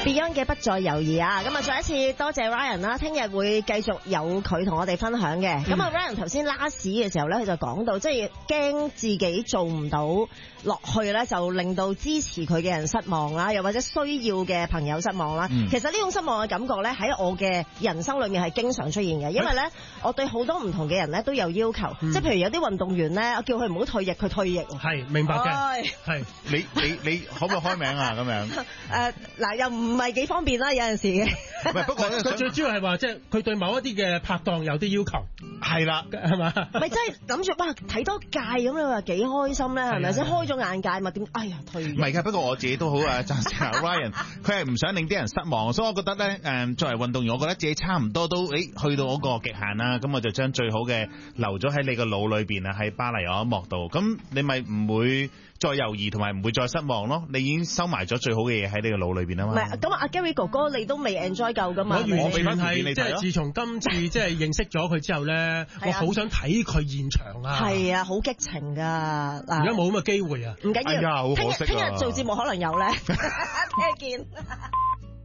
Beyond 嘅不再猶豫啊！咁啊，再一次多謝 Ryan 啦，聽日會繼續有佢同我哋分享嘅。咁啊，Ryan 頭先拉屎嘅時候咧，佢就講到，即係驚自己做唔到落去咧，就令到支持佢嘅人失望啦，又或者需要嘅朋友失望啦。其實呢種失望嘅感覺咧，喺我嘅人生裏面係經常出現嘅，因為咧，我對好多唔同嘅人咧都有要求，即係譬如有啲運動員咧，我叫佢唔好退役，佢退役。 係明白嘅，係你可唔可以開名啊？咁樣嗱，又唔係幾方便啦，有陣時嘅。 唔係，不過佢最主要係話，即係佢對某一啲嘅拍檔有啲要求， 係啦， 係嘛？ 咪真係諗住哇睇多屆咁，你話幾開心咧？係咪先開咗眼界嘛？點哎呀退？ 唔係㗎，不過我自己都好贊成 Ryan， 佢係唔想令啲人失望，所以我覺得咧作為運動員，我覺得自己差唔多都去到嗰個極限啦，咁我就將最好嘅留咗喺你個腦裏邊啊，喺巴黎嗰一幕度，咁你咪唔會再猶豫同埋唔會再失望咯，你已經收埋咗最好嘅嘢喺你個腦裏邊啊嘛。 唔係咁阿 Gary 哥哥你都未 enjoy 夠噶嘛？ 我完全係即係自從今次即係認識咗佢之後咧，我好想睇佢現場啊！ 係啊，好激情㗎！而家冇咁嘅機會啊！ 唔緊要， 好可惜啊！ 聽日做節目可能有咧，聽日見。